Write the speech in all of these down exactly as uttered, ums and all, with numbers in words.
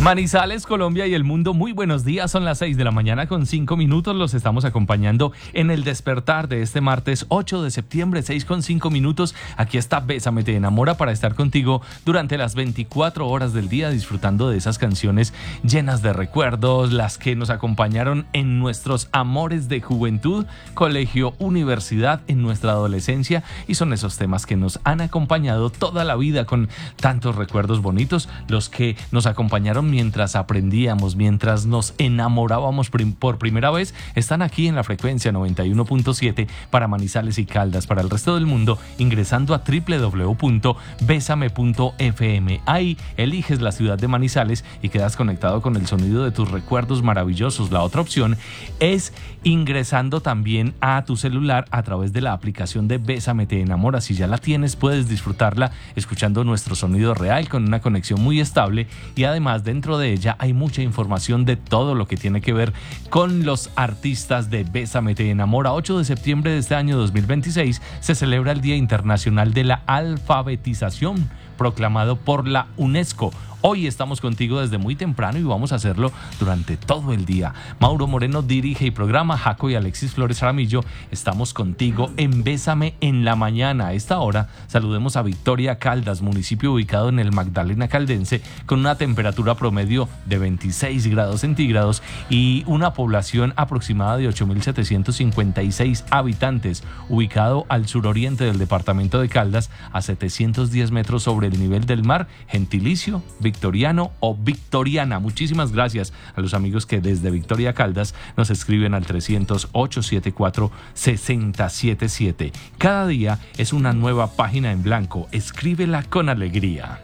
Manizales, Colombia y el mundo, muy buenos días. Son las seis de la mañana con cinco minutos. Los estamos acompañando en el despertar de este martes ocho de septiembre, seis con cinco minutos. Aquí está Bésame Te Enamora para estar contigo durante las veinticuatro horas del día, disfrutando de esas canciones llenas de recuerdos, las que nos acompañaron en nuestros amores de juventud, colegio, universidad, en nuestra adolescencia, y son esos temas que nos han acompañado toda la vida con tantos recuerdos bonitos, los que nos acompañaron mientras aprendíamos, mientras nos enamorábamos prim- por primera vez, están aquí en la frecuencia noventa y uno punto siete para Manizales y Caldas. Para el resto del mundo, ingresando a doble u doble u doble u punto bésame punto efe eme. Ahí eliges la ciudad de Manizales y quedas conectado con el sonido de tus recuerdos maravillosos. La otra opción es ingresando también a tu celular a través de la aplicación de Bésame Te Enamora. Si ya la tienes, puedes disfrutarla escuchando nuestro sonido real con una conexión muy estable, y además dentro de ella hay mucha información de todo lo que tiene que ver con los artistas de Bésame Te Enamora. ocho de septiembre de este año dos mil veintiséis se celebra el Día Internacional de la Alfabetización, proclamado por la UNESCO. Hoy estamos contigo desde muy temprano y vamos a hacerlo durante todo el día. Mauro Moreno dirige y programa, Jaco y Alexis Flores Aramillo estamos contigo en Bésame en la mañana. A esta hora saludemos a Victoria Caldas, municipio ubicado en el Magdalena Caldense, con una temperatura promedio de veintiséis grados centígrados y una población aproximada de ocho mil setecientos cincuenta y seis habitantes, ubicado al suroriente del departamento de Caldas, a setecientos diez metros sobre el nivel del mar. Gentilicio victoriano o victoriana. Muchísimas gracias a los amigos que desde Victoria Caldas nos escriben al trescientos, ochocientos setenta y cuatro, sesenta setenta y siete. Cada día es una nueva página en blanco. Escríbela con alegría.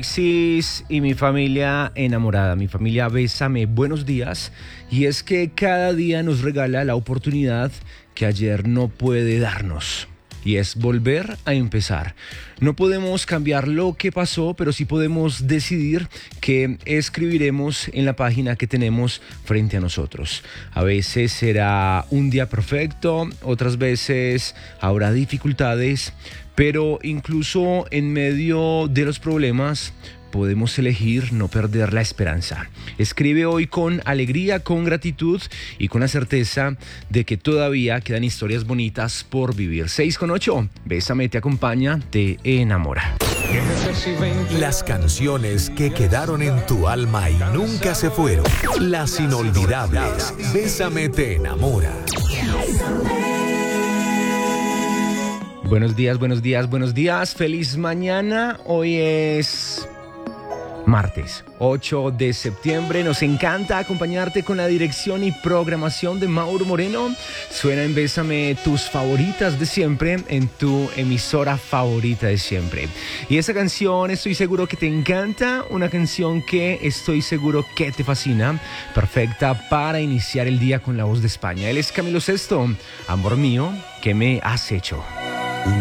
Alexis y mi familia enamorada, mi familia Bésame, buenos días. Y es que cada día nos regala la oportunidad que ayer no puede darnos, y es volver a empezar. No podemos cambiar lo que pasó, pero sí podemos decidir qué escribiremos en la página que tenemos frente a nosotros. A veces será un día perfecto, otras veces habrá dificultades, pero incluso en medio de los problemas podemos elegir no perder la esperanza. Escribe hoy con alegría, con gratitud y con la certeza de que todavía quedan historias bonitas por vivir. seis con ocho, Bésame te acompaña, te enamora. Las canciones que quedaron en tu alma y nunca se fueron. Las inolvidables. Bésame te enamora. Buenos días, buenos días, buenos días. Feliz mañana. Hoy es martes ocho de septiembre. Nos encanta acompañarte con la dirección y programación de Mauro Moreno. Suena en Bésame tus favoritas de siempre en tu emisora favorita de siempre. Y esa canción estoy seguro que te encanta, una canción que estoy seguro que te fascina, perfecta para iniciar el día con la voz de España. Él es Camilo Sesto. Amor mío, ¿qué me has hecho?